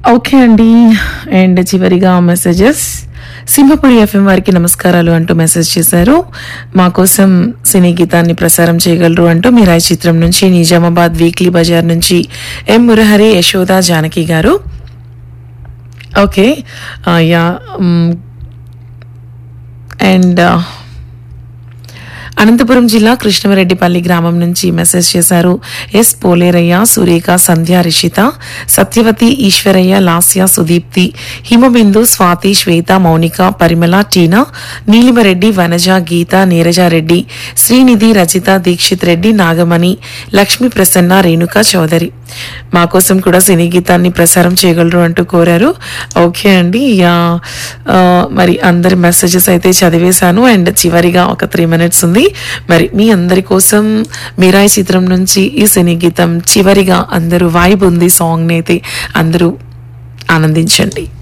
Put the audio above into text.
Okay అండి. And చివరిగా messages Simhapuri FM వారికి నమస్కారాలు అంటూ మెసేజ్ చేశారు. మా కోసం సినీ గీతాన్ని ప్రసారం చేయగలరు అంటూ మీరాయి చిత్రం నుంచి నిజామాబాద్ వీక్లీ బజార్ నుంచి ఎం మురహరి యశోద జానకి గారు. ఓకే యా అండ్ అనంతపురం జిల్లా కృష్ణమరెడ్డిపల్లి గ్రామం నుంచి మెసేజ్ చేశారు. ఎస్ పోలేరయ్య, సురేఖ, సంధ్య, రిషిత, సత్యవతి, ఈశ్వరయ్య, లాస్య, సుదీప్తి, హిమబిందు, స్వాతి, శ్వేత, మౌనిక, పరిమళ, టీనా, నీలిమరెడ్డి, వనజ, గీత, నీరజారెడ్డి, శ్రీనిధి, రజిత, దీక్షిత్ రెడ్డి, నాగమణి, లక్ష్మీ ప్రసన్న, రేణుక చౌదరి. మా కోసం కూడా సినీ గీతాన్ని ప్రసారం చేయగలరు అంటూ కోరారు. ఓకే అండి. మరి అందరి మెసేజెస్ అయితే చదివేశాను. అండ్ చివరిగా ఒక 3 minutes ఉంది. మరి మీ అందరి కోసం మీరాయి చిత్రం నుంచి ఈ సినీ గీతం చివరిగా అందరూ వైబ్ ఉంది సాంగ్ ని అయితే అందరూ ఆనందించండి.